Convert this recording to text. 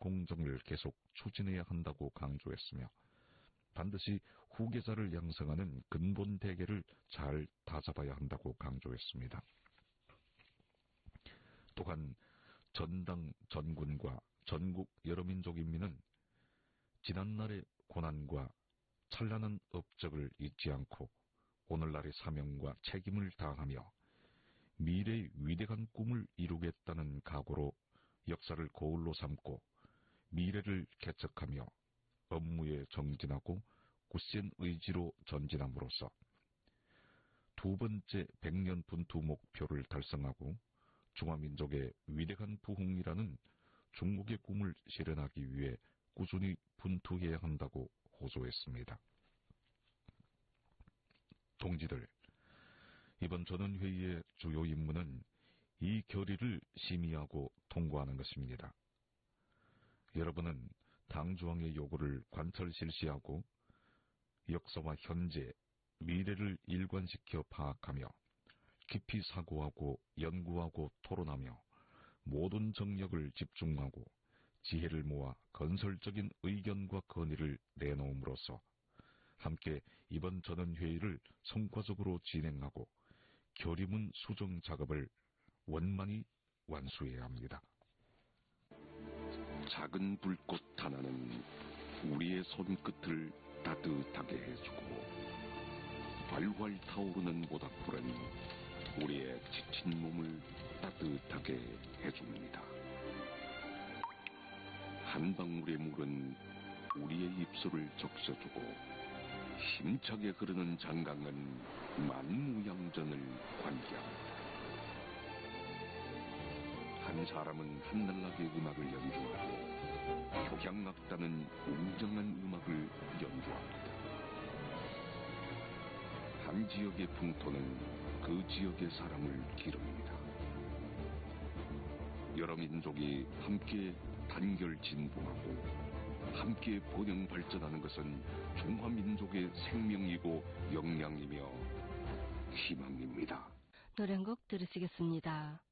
공정을 계속 추진해야 한다고 강조했으며 반드시 후계자를 양성하는 근본 대계를 잘 다잡아야 한다고 강조했습니다. 또한 전당 전군과 전국 여러 민족 인민은 지난날의 고난과 찬란한 업적을 잊지 않고 오늘날의 사명과 책임을 다하며 미래의 위대한 꿈을 이루겠다는 각오로 역사를 거울로 삼고 미래를 개척하며 업무에 정진하고 굳센 의지로 전진함으로써 두 번째 100년 분투 목표를 달성하고 중화민족의 위대한 부흥이라는 중국의 꿈을 실현하기 위해 꾸준히 분투해야 한다고 호소했습니다. 동지들, 이번 전원회의의 주요 임무는 이 결의를 심의하고 통과하는 것입니다. 여러분은 당주왕의 요구를 관철 실시하고 역사와 현재, 미래를 일관시켜 파악하며 깊이 사고하고 연구하고 토론하며 모든 정력을 집중하고 지혜를 모아 건설적인 의견과 건의를 내놓음으로써 함께 이번 전원회의를 성과적으로 진행하고 결의문 수정 작업을 원만히 완수해야 합니다. 작은 불꽃 하나는 우리의 손끝을 따뜻하게 해주고 활활 타오르는 모닥불은 우리의 지친 몸을 따뜻하게 해줍니다. 한 방울의 물은 우리의 입술을 적셔주고 힘차게 흐르는 장강은 만무양전을 관계합니다. 한 사람은 한날나게 음악을 연주하고 효향악단은 웅장한 음악을 연주합니다. 한 지역의 풍토는 그 지역의 사람을 기릅니다. 여러 민족이 함께 단결 진보하고 함께 번영 발전하는 것은 중화민족의 생명이고 역량이며 희망입니다. 노래 한 곡 들으시겠습니다.